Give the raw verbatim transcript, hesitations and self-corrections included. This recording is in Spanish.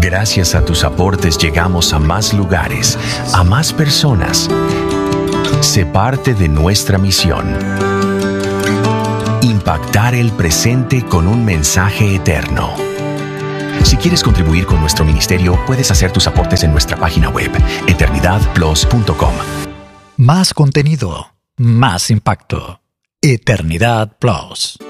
Gracias a tus aportes llegamos a más lugares, a más personas. Sé parte de nuestra misión. Impactar el presente con un mensaje eterno. Si quieres contribuir con nuestro ministerio, puedes hacer tus aportes en nuestra página web, eternidad plus punto com. Más contenido, más impacto. Eternidad Plus.